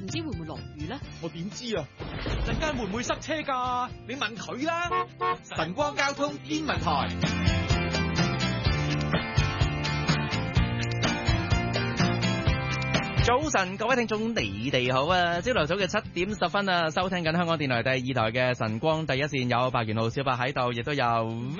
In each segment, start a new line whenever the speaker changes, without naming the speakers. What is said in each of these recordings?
知會唔會落雨咧？
我點知啊？陣間會唔會塞車㗎？你問佢啦。晨光交通天文台。
早晨，各位聽眾，你哋好啊！朝頭早嘅7:10啊，收聽緊香港電台第2台嘅晨光第一線，有白元浩、小白喺度，亦都有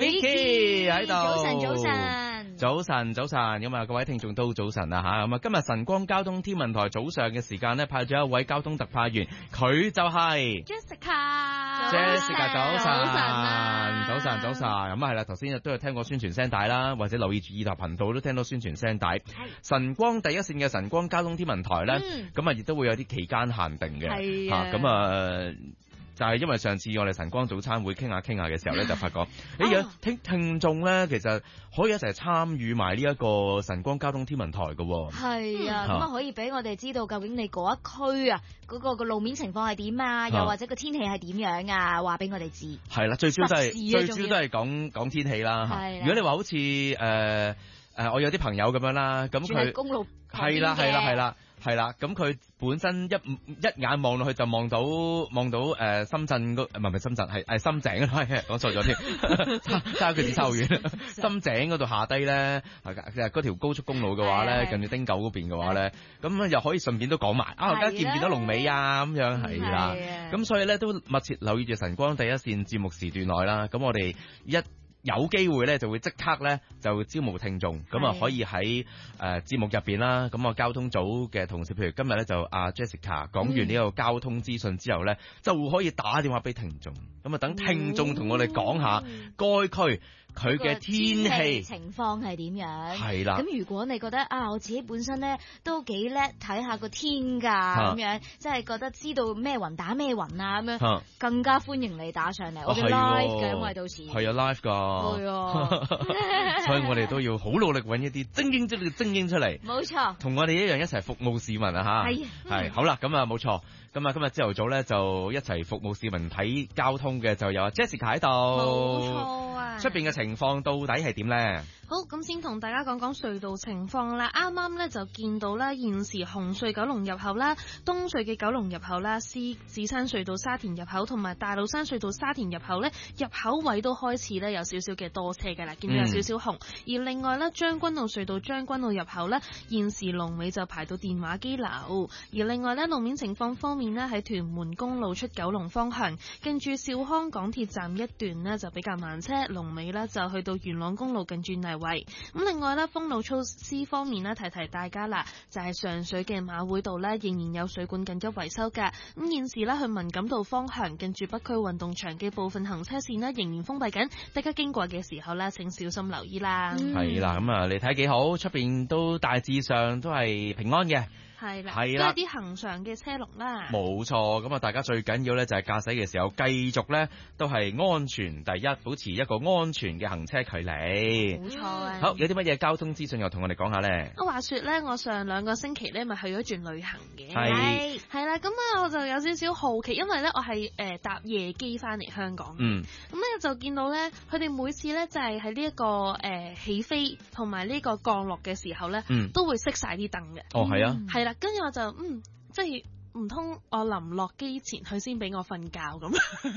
Vicky 喺度。
早晨，早晨，
早晨，早晨，咁啊，各位聽眾都早晨啊吓，咁啊，今日晨光交通天文台早上嘅時間呢，派咗一位交通特派員，佢就係
Jessica。
Jessica， 早晨，
早晨，
早晨，咁啊係啦，頭先都有聽過宣傳聲帶啦，或者留意住2台頻道都聽到宣傳聲帶。晨光第一線嘅晨光交通天文台咧，咁啊亦都會有啲期間限定嘅，咁啊就係因為上次我哋晨光早餐會傾下嘅時候咧，就發覺聽眾咧其實可以一齊參與埋呢一個晨光交通天文台嘅喎。
係啊，咁啊可以俾我哋知道究竟你嗰一區啊嗰個路面情況係點啊，又或者個天氣係點樣啊，話俾我哋知。
係啦，最主要都係講天氣啦。如果你話好似我有啲朋友咁樣啦，咁佢
公路
係啦，咁佢本身一眼望落去就望到深圳唔係深圳係深井啊，講錯咗添，睇下佢哋差好遠。深井嗰度下低咧，嗰條高速公路嘅話咧，近住汀九嗰邊嘅話咧，咁又可以順便都講埋而家見唔見到龍尾啊咁樣係啦，咁所以咧都密切留意住晨光第一線節目時段內啦，咁我哋有機會咧就會即刻咧就招募聽眾，咁啊可以喺節目入邊啦，咁啊交通組嘅同事，譬如今日咧就阿 Jessica 講完呢個交通資訊之後咧，就可以打電話俾聽眾，咁啊等聽眾同我哋講下該區佢嘅天氣
情況係點樣？
係啦。
咁如果你覺得我自己本身咧都幾叻睇下個天㗎咁樣，即係覺得知道咩雲打咩雲啊咁樣，更加歡迎你打上嚟，我哋 live 嘅，因為到時
係啊 live 㗎，係啊，所以我哋都要好努力揾一啲精英出嚟，冇錯，同我哋一樣一齊服務市民啊嚇，係好啦，咁啊冇錯。咁啊，今日朝頭早咧就一齊服務市民睇交通嘅，就有阿 Jessica 喺度。
冇錯啊！
出邊嘅情況到底係點咧？
好，咁先同大家講講隧道情況啦。啱啱咧就見到啦，現時紅隧九龍入口啦、東隧嘅九龍入口啦、獅子山隧道沙田入口同埋大老山隧道沙田入口咧，入口位都開始咧有少少嘅多車㗎啦，見到有少少紅。而另外咧，將軍澳隧道將軍澳入口咧，現時龍尾就排到電話機樓。而另外咧，路面情況方面咧，喺屯門公路出九龍方向，近住兆康港鐵站一段呢就比較慢車，龍尾呢就去到元朗公路近住泥圍。咁另外呢，封路措施方面呢，提提大家啦，就係上水嘅馬會道呢，仍然有水管緊急維修㗎。咁現時呢，去文錦道方向近住北區運動場嘅部分行車線呢，仍然封閉緊，大家經過嘅時候呢，請小心留意啦。
係啦，咁啊你睇幾好，出邊都大致上都係平安嘅。
係啦，都係啲恒常嘅車龍啦。
冇錯，咁啊大家最緊要咧就係駕駛嘅時候繼續咧都係安全第一，保持一個安全嘅行車距離。
冇錯啊。
好，有啲乜嘢交通資訊又同我哋講下咧？
話說咧，我上2個星期咧咪去咗轉旅行嘅。係啦，咁啊我就有少少好奇，因為咧我係搭夜機翻嚟香港。咁咧就見到咧，佢哋每次咧就係喺呢一個起飛同埋呢個降落嘅時候咧，都會熄晒啲燈嘅。
哦，係啊。
係啦。跟住我就即係唔通我臨落機前佢先俾我瞓覺咁？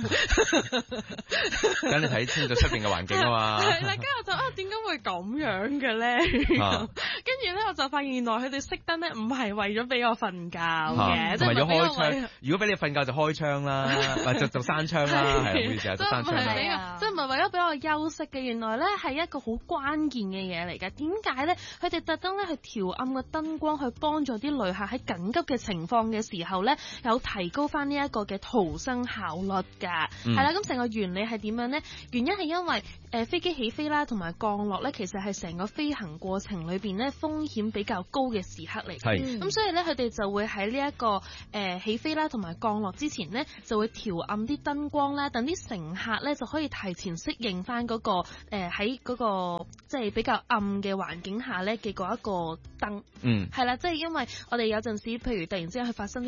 咁你睇清楚出邊嘅環境啊嘛。
係啦，跟住我就點解會咁樣嘅咧？跟住咧我就發現原來佢哋熄燈咧唔係為咗俾我瞓覺嘅，即係為咗開窗。如果俾你瞓覺就開窗啦，或者就閂窗啦，係啊，唔好意思啊，就閂窗啦。即係唔係為咗俾我休息嘅？原來咧係一個好關鍵嘅嘢嚟㗎。點解咧？佢哋特登咧去調暗個燈光，去幫助啲旅客喺緊急嘅情況嘅時候咧，有提高翻呢一個嘅逃生效率㗎。係啦，咁成個原理係點樣咧？原因係因為飛機起飛啦，同埋降落咧，其實係成個飛行過程裏邊咧風險比較高嘅時刻嚟。係咁，所以咧佢哋就會喺呢一個起飛啦，同埋降落之前咧，就會調暗啲燈光啦，等啲乘客咧就可以提前適應翻嗰個喺嗰個即係比較暗嘅環境下咧嘅嗰一個燈。係啦，即係因為我哋有陣時，譬如突然之間去發生啲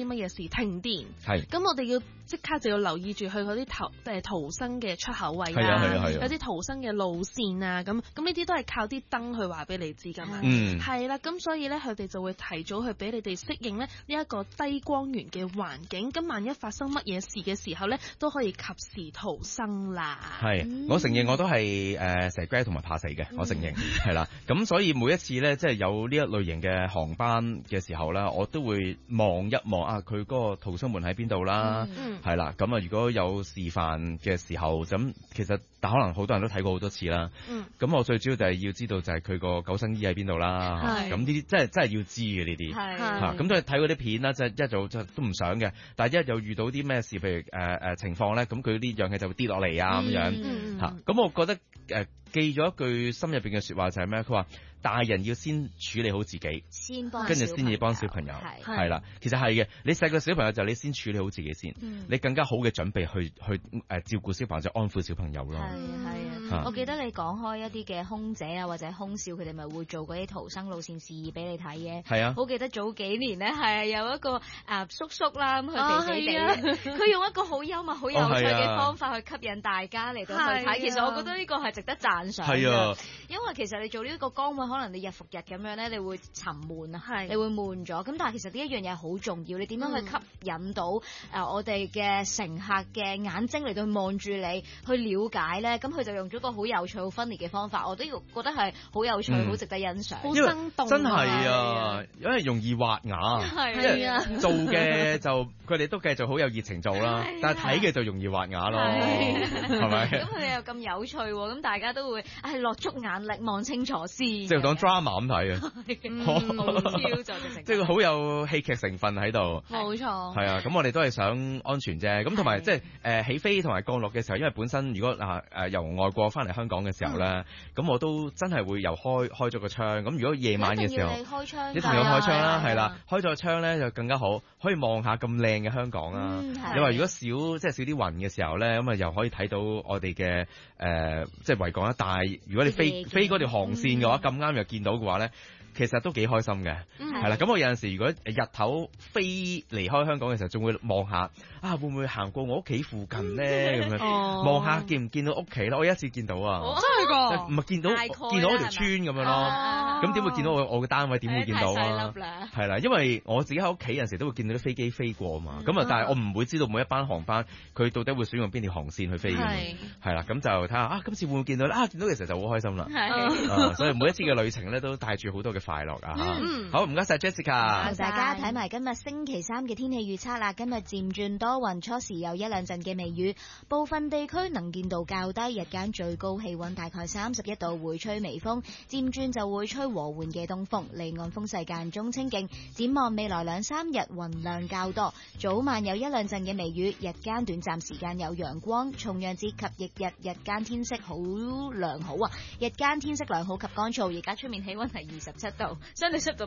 啲乜嘢事，停電，
係，
咁我哋要即刻就要留意住去嗰啲逃生嘅出口位啊，有啲逃生嘅路線啊，咁呢啲都係靠啲燈去話俾你知㗎嘛，係啦，咁所以咧佢哋就會提早去俾你哋適應咧呢一個低光源嘅環境，咁萬一發生乜嘢事嘅時候咧，都可以及時逃生啦。
係，我承認我都係蛇龜同埋怕死嘅，我承認係啦。咁所以每一次咧，即係有呢一類型嘅航班嘅時候咧，我都會望一望啊，佢嗰個逃生門喺邊度啦，係啦。咁啊，如果有示範嘅時候，咁其實可能好多人都睇過好多次啦。咁我最主要就係要知道就係佢個救生衣喺邊度啦。咁呢啲真係要知嘅呢啲。咁都係睇嗰啲片啦，即係一早就都唔想嘅，但係一有遇到啲咩事，譬如情況咧，咁佢啲氧氣就會跌落嚟啊咁樣嚇。咁我覺得記咗一句心入邊嘅説話就係咩？佢話大人要先處理好自己，跟住先至幫小朋友，係啦。其實係嘅，你細個小朋友就你先處理好自己先，你更加好嘅準備去照顧小朋友，就安撫小朋友咯。
係啊，我記得你講開一啲嘅空姐啊或者空少，佢哋咪會做嗰啲逃生路線示意俾你睇嘅。係啊，好記得早幾年咧係有一個叔叔啦，咁佢肥肥地，佢用一個好幽默、好有趣嘅方法去吸引大家嚟到去睇。其實我覺得呢個係值得讚賞嘅，因為其實你做呢一個崗位，可能你日復日咁樣咧，你會沉悶啊，你會悶咗。咁但係其實呢一樣嘢好重要，你點樣去吸引到我哋嘅乘客嘅眼睛嚟到望住你，去了解咧？咁佢就用咗個好有趣、好分裂嘅方法，我都要覺得係好有趣、好值得欣賞，好生動。真係啊，因為容易滑牙，係啊，做嘅就佢哋都繼續好有熱情做啦，但係睇嘅就容易滑牙咯，係咪？咁佢哋又咁有趣，咁大家都會落足眼力望清楚先，即係當 drama 咁睇啊，即係好有戲劇成分喺度，冇錯。係啊，咁我哋都係想安全啫。咁同埋即係起飛同埋降落嘅時候，因為本身如果由外國翻嚟香港嘅時候咧，咁我都真係會又開咗個窗。咁如果夜晚嘅時候，一定要開窗啦，係啦，開咗個窗咧就更加好，可以望下咁靚嘅香港啦。你話如果少啲雲嘅時候咧，咁啊又可以睇到我哋嘅即係維港一帶。如果你飛嗰條航線嘅話，咁啱又見到嘅話咧，其實都幾開心嘅，係啦。咁我有陣時如果日頭飛離開香港嘅時候，仲會望下會唔會行過我屋企附近咧？咁樣望下見唔見到屋企咯？我有一次見到啊，真係㗎，唔係見到嗰條村咁樣咯。咁點會見到我嘅單位？點會見到啊？係啦，因為我自己喺屋企有陣時都會見到啲飛機飛過啊嘛。咁啊，但係我唔會知道每一班航班佢到底會選用邊條航線去飛嘅。係啦，咁就睇下今次會唔會見到咧？見到嘅時候就好開心啦。所以每一次嘅旅程咧都帶住好多嘅快樂啊！好，唔該晒 Jessica。大家睇埋今日星期三嘅天氣預測啦。今日漸轉多雲，初時有一兩陣嘅微雨，部分地區能見度較低，日間最高氣溫大概31度，會吹微風，漸轉就會吹和緩嘅東風，離岸風勢間中清勁。展望未來2-3日雲量較多，早晚有一兩陣嘅微雨，日間短暫時間有陽光。重陽節及翌日日間天色好良好啊！日間天色良好及乾燥，而家出面氣溫係27度，相對濕度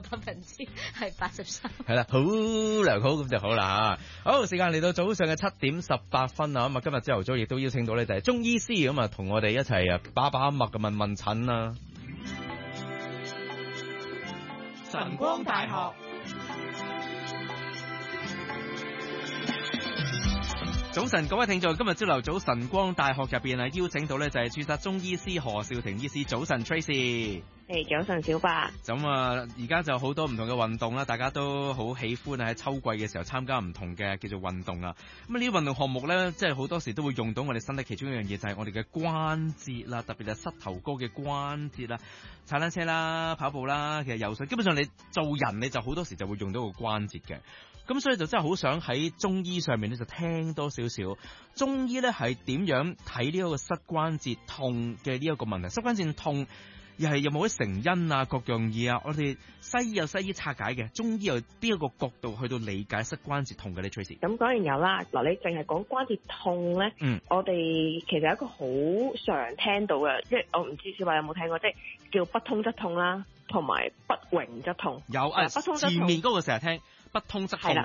83%，係啦，好良好咁就好啦吓。好，時間嚟到早上嘅7:18啊！咁啊，今日朝頭早亦都邀請到咧就係中醫師咁啊，同我哋一齊把脈咁問診啦。
晨光大學
早晨，各位聽眾，今日朝頭早晨光大學入邊邀請到咧就係註冊中醫師何兆庭醫師。早晨 Tracy。
早晨小白。
咁而家就好多唔同嘅運動啦，大家都好喜歡喺秋季嘅時候參加唔同嘅叫做運動啊。咁呢啲運動項目咧，即係好多時都會用到我哋身體其中一樣嘢，就係我哋嘅關節啦，特別係膝頭哥嘅關節啦，踩單車啦、跑步啦，其實游水，基本上你做人你就好多時就會用到個關節嘅。咁所以就真係好想喺中醫上面咧就聽多少少中醫咧係點樣睇呢一個膝關節痛嘅呢一個問題。膝關節痛又係有冇啲成因啊，各樣嘢啊，我哋西醫有西醫拆解嘅，中醫有邊一個角度去到理解膝關節痛嘅呢 Tracy？
咁當然有啦。嗱，你淨係講關節痛咧，我哋其實有一個好常聽到嘅，即係我唔知小白有冇聽過，即係叫不通則痛啦，同埋不榮則痛。
有不通則痛前面嗰個成日聽不通則痛，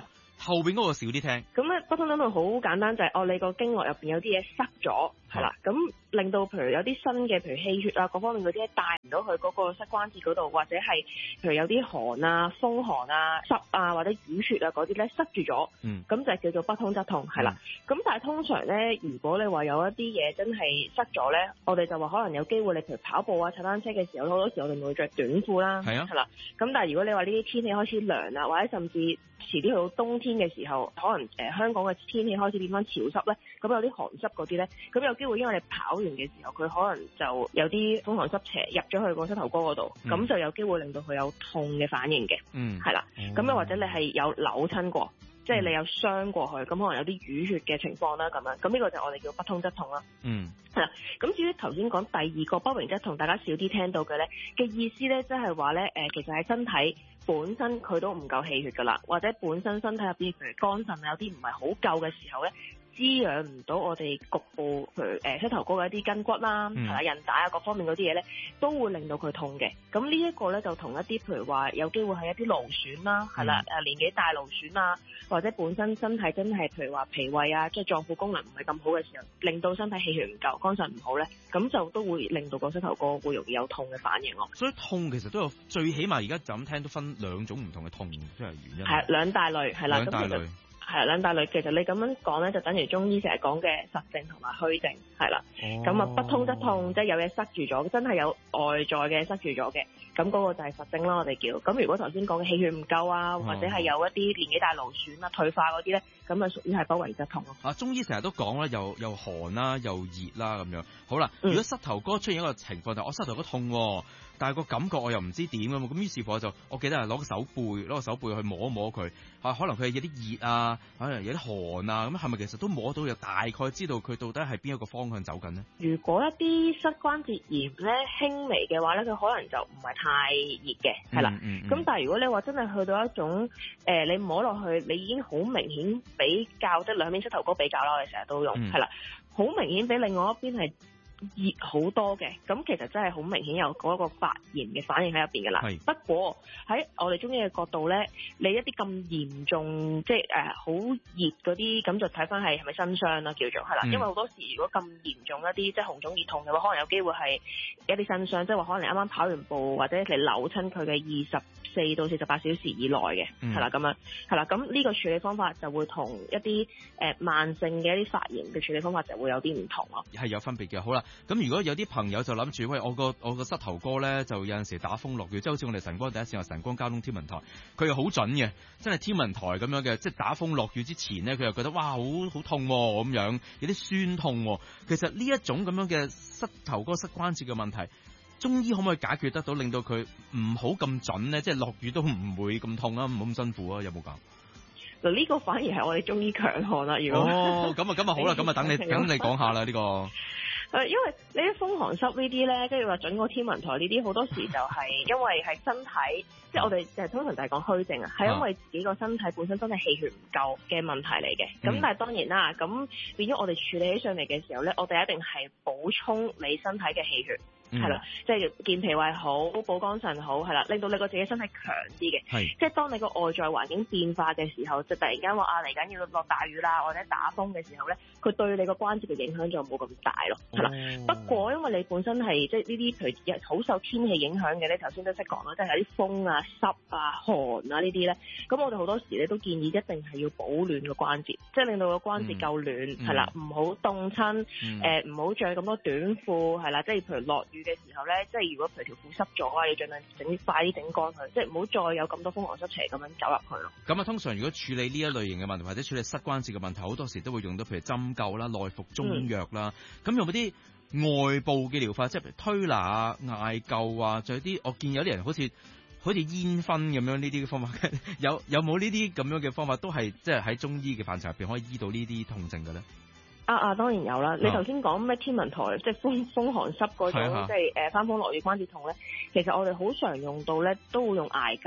後邊嗰個少啲聽。
咁咧不通則痛好簡單，就係你個經絡入邊有啲嘢塞咗，係啦，咁令到譬如有啲新嘅譬如氣血啊各方面嗰啲帶唔到去嗰個膝關節嗰度，或者係譬如有啲寒啊、風寒啊、濕啊或者淤血啊嗰啲咧塞住咗，咁就叫做不通則痛，係啦。咁但係通常咧，如果你話有一啲嘢真係塞咗咧，我哋就話可能有機會你譬如跑步啊、踩單車嘅時候，好多時我哋會着短褲啦，係啦。咁但係如果你話呢啲天氣開始涼啦，或者甚至遲啲去到冬天嘅時候，可能香港嘅天氣開始變翻潮濕咧，咁有啲寒濕嗰啲咧，咁有機會因為你跑完嘅時候，佢可能就有啲風寒濕邪入咗去個膝頭哥嗰度，咁就有機會令到佢有痛嘅反應嘅，係啦。咁又或者你係有扭親過，即係你有傷過去，咁可能有啲淤血嘅情況啦，咁樣，咁呢個就我哋叫不通則痛啦。係啦。咁至於頭先講第二個不榮則痛，大家少啲聽到嘅咧嘅意思咧，即係話咧其實喺身體本身佢都唔夠氣血噶啦，或者本身身體入邊譬如肝腎有啲唔係好夠嘅時候咧，滋養唔到我哋局部譬如膝頭哥嘅一啲筋骨啦，係啦，韌帶啊各方面嗰啲嘢咧，都會令到佢痛嘅。咁呢一個咧就同一啲譬如話有機會係一啲勞損啦，係啦，年紀大勞損啊，或者本身身體真係譬如話脾胃啊，即係臟腑功能唔係咁好嘅時候，令到身體氣血唔夠，肝腎唔好咧，咁就都會令到個膝頭哥會容易有痛嘅反應咯。
所以痛其實都有最起碼而家就咁聽都分兩種唔同嘅痛，即係原因。
係兩大類，係啦，
兩大類。
係兩大類，其實你咁樣講咧，就等於中醫成日講嘅實症同埋虛症，係啦。咁不通則痛，即係有嘢塞住咗，真係有外在嘅塞住咗嘅，咁嗰個就係實症啦，我哋叫。咁如果頭先講嘅氣血唔夠啊，或者係有一啲年紀大勞損啊、退化嗰啲咧，咁啊屬於係不榮則痛咯。
中醫成日都講啦，又寒啦，又熱啦咁樣。好啦，如果膝頭哥出現一個情況就我膝頭哥痛，但係個感覺我又唔知點咁，咁於是乎我記得係攞個手背去摸一摸佢，可能佢有啲熱啊，可能有啲寒啊，咁係咪其實都摸到，又大概知道佢到底係邊一個方向走緊呢？
如果一啲膝關節炎咧輕微嘅話咧，佢可能就唔係太熱嘅，係啦。咁但係如果你話真係去到一種你摸落去，你已經好明顯比較即係兩邊膝頭哥比較啦，我哋成日都用係啦，好明顯比另外一邊係熱好多嘅，咁其實真係好明顯有嗰個發炎嘅反應喺入邊㗎啦。不過喺我哋中醫嘅角度咧，你一啲咁嚴重即係好熱嗰啲，咁就睇翻係咪新傷啦，叫做係啦。因為好多時如果咁嚴重一啲即係紅腫熱痛嘅話，可能有機會係一啲新傷，即係話可能你啱啱跑完步或者你扭親佢嘅24到48小時以內嘅，係啦咁樣，係啦。咁呢個處理方法就會同一啲慢性嘅一啲發炎嘅處理方法就會有啲唔同咯。
係有分別嘅。好啦。咁如果有啲朋友就諗住，喂，我個膝頭哥咧就有陣時打風落雨，即係好似我哋晨光第一線話晨光交通天文台，佢又好準嘅，真係天文台咁樣嘅，即係打風落雨之前咧，佢又覺得哇好痛咁樣，有啲酸痛。其實呢一種咁樣嘅膝頭哥膝關節嘅問題，中醫可唔可以解決得到，令到佢唔好咁準咧？即係落雨都唔會咁痛啊，唔好咁辛苦啊？有冇講？
嗱，呢個反而係我哋中醫強項啦。如果
咁啊好啦，咁啊等你講下啦呢個。
因為你啲風寒濕呢啲咧，跟住話準個天文台呢啲，好多時就係因為係身體，即係我哋就係通常就係講虛症啊，係因為自己個身體本身真係氣血唔夠嘅問題嚟嘅。咁但係當然啦，咁變咗我哋處理起上嚟嘅時候咧，我哋一定係補充你身體嘅氣血。係啦，即係健脾胃好，補肝腎好，係啦，令到你個自己身體強啲嘅。即係當你個外在環境變化嘅時候，就突然間話嚟緊要落大雨啦，或者打風嘅時候咧，佢對你個關節嘅影響就冇咁大咯。係啦，不過因為你本身係即係呢啲譬如好受天氣影響嘅咧，頭先都識講啦，即係有啲風啊、濕啊、寒啊呢啲咧，咁我哋好多時咧都建議一定係要保暖個關節，即係令到個關節夠暖，係啦，唔好凍親，唔好着咁多短褲，係啦，即係譬如落雨嘅時候咧，即係如果譬如條褲濕咗啊，要盡量快啲整乾佢，即係唔好再有咁多風寒濕邪咁樣走入去咯。
咁啊，通常如果處理呢一類型嘅問題，或者處理膝關節嘅問題，好多時都會用到譬如針灸啦、內服中藥啦。咁有冇啲外部嘅療法，即係譬如推拿啊、艾灸啊，仲有啲我見有啲人好似煙熏咁樣呢啲方法，有冇呢啲咁樣嘅方法都係即係喺中醫嘅範疇入邊可以醫到呢啲痛症嘅咧？
當然有啦！你頭先講咩天文台，即係風寒濕嗰種，即係翻風落雨關節痛咧。其實我哋好常用到咧，都會用艾灸嘅，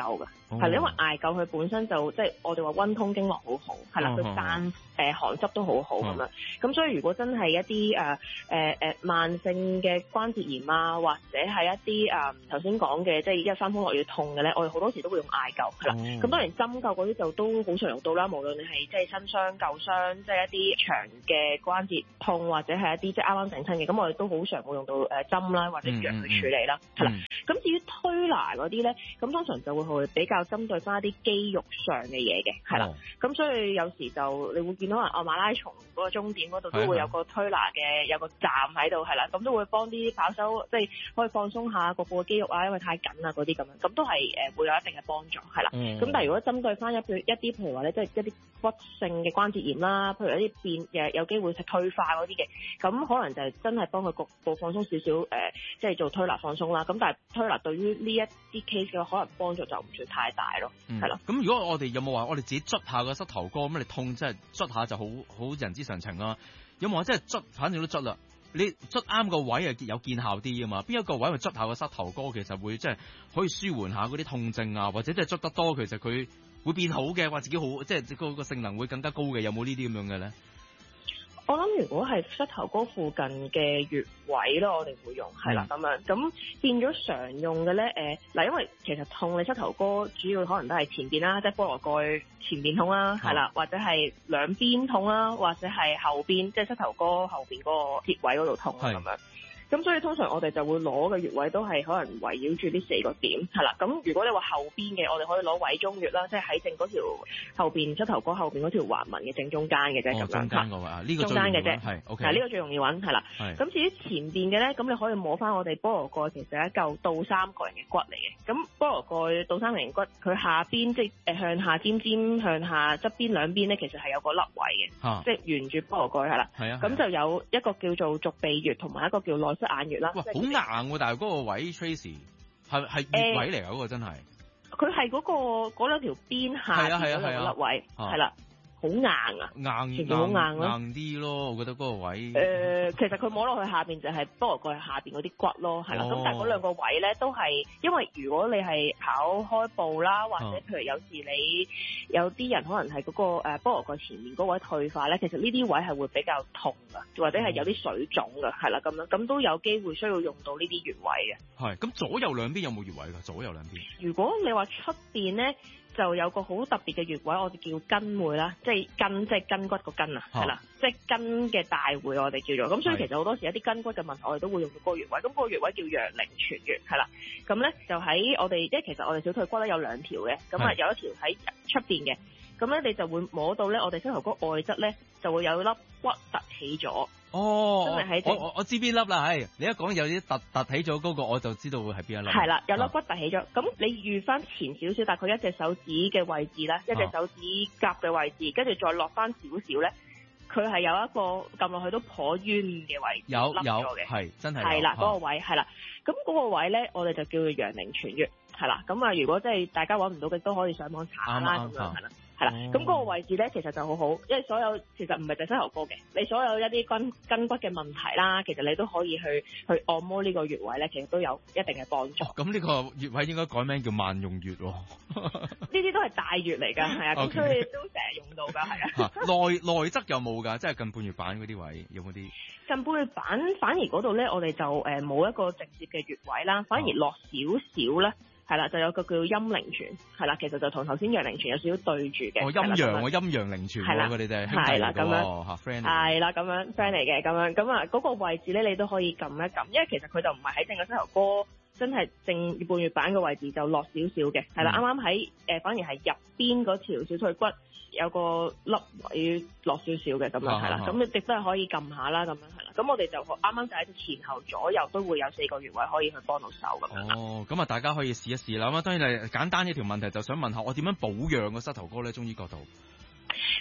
係因為艾灸佢本身就即係我哋話溫通經絡好好，係啦，佢散寒濕都好好咁樣。咁所以如果真係一啲慢性嘅關節炎啊，或者係一啲頭先講嘅即係一翻風落雨痛嘅咧，我哋好多時都會用艾灸係啦。咁當然針灸嗰啲就都好常用到啦，無論你係即係新傷舊傷，即係一啲長嘅關節痛或者係一啲即係啱啱整親嘅，咁我哋都好常會用到針啦或者藥去處理啦，係啦。咁至於推拿嗰啲咧，咁通常就會比較針對翻一啲肌肉上嘅嘢嘅，係啦。咁所以有時就你會見到馬拉松嗰個終點嗰度都會有個推拿嘅有個站喺度，係啦，咁都會幫啲跑手即係可以放鬆下個部嘅肌肉啊，因為太緊啊嗰啲咁樣，咁都係會有一定嘅幫助，係啦。咁但係如果針對翻一啲譬如話咧，即係一啲骨性嘅關節炎啦，譬如一啲有機會係退化嗰啲嘅，咁可能就係真係幫佢局部放鬆少少，即係做推拿放鬆啦。咁但係推拿對於呢一啲 case 嘅可能幫助就唔算太大咯，係啦。
咁如果我哋有冇話我哋自己捽下個膝頭哥咁，你痛即係捽下就好人之常情啦。有冇話即係捽，反正都捽啦。你捽啱個位係有見效啲啊嘛。邊一個位咪捽下個膝頭哥，其實會即係可以舒緩下嗰啲痛症啊，或者即係捽得多，其實佢會變好嘅，或自己好即係個性能會更加高嘅。有冇呢啲咁樣嘅咧？
我諗如果係膝頭哥附近嘅穴位咯，我哋會用係啦咁樣，咁變咗常用嘅咧，因為其實痛你膝頭哥主要可能都係前邊啦，即係菠蘿蓋前邊痛啦，係啦，或者係兩邊痛啦，或者係後邊即係膝頭哥後邊嗰個節位嗰度痛咁樣。咁所以通常我哋就會攞嘅穴位都係可能圍繞住呢4個點，係啦。咁如果你話後邊嘅，我哋可以攞委中穴啦，即係喺正嗰條後邊膝頭哥後邊嗰條橫紋嘅正中間嘅啫，咁樣。中間個位啊，呢個中間嘅啫，係 OK。呢個最容易揾，係啦。咁至於前邊嘅咧，咁你可以摸翻我哋菠蘿蓋，其實係一嚿倒三角形嘅骨嚟嘅。咁菠蘿蓋倒三角形骨，佢下邊即係向下尖向下側邊兩邊咧，其實係有個凹位嘅，即係沿住菠蘿蓋係啦。係啊。咁就有一個叫做足臂穴，同埋一個叫內側眼穴啦。哇，好硬
喎！但係嗰個位 Tracy 係穴位嚟㗎，嗰個真係。
佢係嗰兩條邊下邊嗰兩個凹位，係啦。好硬啊！
硬
好硬咯，
硬啲咯，我覺得嗰個位。
其實佢摸落去下邊就係菠蘿蓋下邊嗰啲骨咯，係啦。咁但係嗰兩個位咧都係，因為如果你係跑開步啦，或者譬如有時你有啲人可能係嗰個菠蘿蓋前面嗰位退化咧，其實呢啲位係會比較痛噶，或者係有啲水腫噶，係啦咁樣，咁都有機會需要用到呢啲穴位嘅。
係，咁左右兩邊有冇穴位㗎？左右兩邊。
如果你話出邊咧，就有個好特別嘅穴位，我哋叫筋會啦，即係筋骨個筋啊，係啦，即係筋嘅大會我哋叫做。咁所以其實好多時一啲筋骨嘅問題，我哋都會用到嗰個穴位。咁嗰個穴位叫陽陵泉穴，係啦。咁咧就喺我哋，即係其實我哋小腿骨咧有兩條嘅，咁啊有一條喺出邊嘅。咁咧你就會摸到咧，我哋膝頭哥外側咧就會有粒骨突起咗。
哦，我知邊粒啦，係你一講有啲突起咗嗰個，我就知道會係邊一粒。係
啦，有粒骨突起咗，咁你預翻前少少，大概一隻手指嘅位置啦，一隻手指甲嘅位置，跟住再落翻少少咧，佢係有一個撳落去都頗冤嘅位置，凹咗嘅，係真係係啦，嗰個位係啦，咁嗰個位咧，我哋就叫做陽陵泉穴，係啦，咁啊，如果即係大家揾唔到嘅，都可以上網查啦，咁樣係啦。係啦，咁嗰個位置咧，其實就好好，因為所有其實唔係淨係膝頭哥嘅，你所有一啲筋骨嘅問題啦，其實你都可以去按摩呢個穴位咧，其實都有一定嘅幫助。
咁呢個穴位應該改名叫萬用穴喎。
呢啲都係大穴嚟㗎，係啊，咁所以都成日用到㗎，係啊。
內側有冇㗎？即係近半月板嗰啲位有冇啲？
近半月板反而嗰度咧，我哋就冇一個直接嘅穴位啦，反而落少少咧。係啦，就有個叫陰陵泉，係啦，其實就同頭先陽陵泉有少少對住嘅。
陰陽陵泉，係啦，佢哋哋兄弟嚟嘅，friend 嚟。
係啦，咁樣 friend 嚟嘅，咁啊，嗰個位置咧，你都可以撳一撳，因為其實佢就唔係喺正個膝頭哥，真係正半月板嘅位置就落少少嘅，係啦，啱啱喺反而係入邊嗰條小腿骨有個粒位落少少嘅咁樣，係啦，咁你亦都係可以撳下啦，咁樣係啦，咁我哋就啱啱就喺前後左右都會有4個穴位可以去幫到手咁樣。
哦，咁啊，大家可以試一試啦。咁啊，當然係簡單一條問題，就想問下我點樣保養個膝頭哥咧？中醫角度。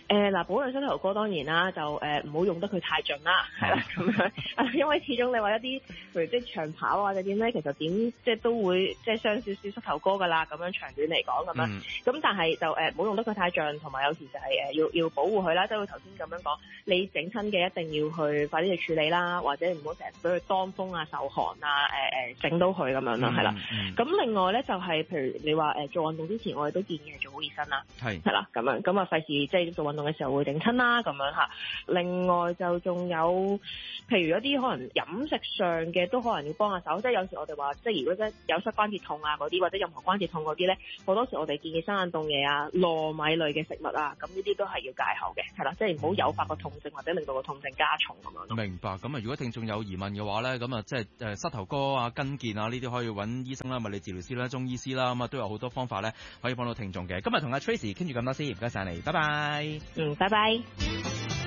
嗱，保養膝頭哥當然啦，就唔好用得佢太盡啦，係啦咁樣，因為始終你話一啲譬如即係長跑啊或者點咧，其實點即係都會即係傷少少膝頭哥噶啦，咁樣長遠嚟講咁樣，咁但係就唔好用得佢太盡，同埋有時就係要保護佢啦，即係佢頭先咁樣講，你整親嘅一定要去快啲去處理啦，或者唔好成日俾佢當風啊、受寒啊、整到佢咁樣啦，係啦。咁另外咧就係譬如你話做運動之前，我哋都建議係做好熱身啦，係啦咁樣，咁啊費事即係做運動嘅時候會整親啦咁樣嚇。另外就仲有譬如一啲可能飲食上嘅都可能要幫下手，即係有時我哋話即係如果真有膝關節痛啊嗰啲，或者任何關節痛嗰啲咧，好多時我哋建議生冷凍嘢啊、糯米類嘅食物啊，咁呢啲都係要戒口嘅，係啦，即係唔好誘發個痛症或者令到個痛症加重咁樣。
明白。咁啊，如果聽眾有疑問嘅話咧，咁啊即係膝頭哥啊、筋腱啊呢啲可以揾醫生啦、物理治療師啦、中醫師啦，咁啊都有好多方法咧可以幫到聽眾嘅。今日同阿 Tracy 傾住咁多先，唔該晒你，拜拜。
拜拜。